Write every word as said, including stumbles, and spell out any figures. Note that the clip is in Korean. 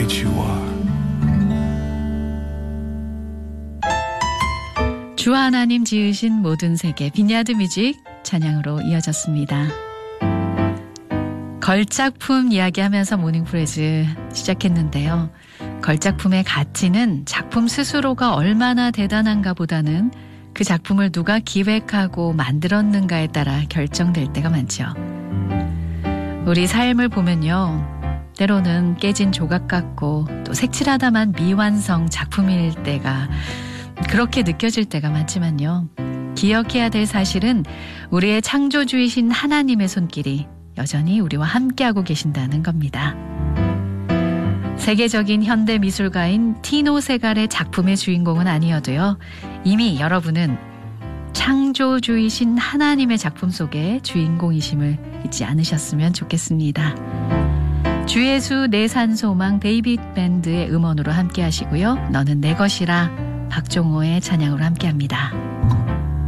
that you are. 주 하나님 지으신 모든 세계 빈야드 뮤직 찬양으로 이어졌습니다. 걸작품 이야기하면서 모닝프레즈 시작했는데요. 걸작품의 가치는 작품 스스로가 얼마나 대단한가 보다는 그 작품을 누가 기획하고 만들었는가에 따라 결정될 때가 많죠. 우리 삶을 보면요. 때로는 깨진 조각 같고 또 색칠하다만 미완성 작품일 때가 그렇게 느껴질 때가 많지만요. 기억해야 될 사실은 우리의 창조주이신 하나님의 손길이 여전히 우리와 함께하고 계신다는 겁니다. 세계적인 현대미술가인 티노 세갈의 작품의 주인공은 아니어도요. 이미 여러분은 창조주이신 하나님의 작품 속에 주인공이심을 잊지 않으셨으면 좋겠습니다. 주예수 내 산소망 데이빗 밴드의 음원으로 함께 하시고요. 너는 내 것이라 박종호의 찬양으로 함께합니다.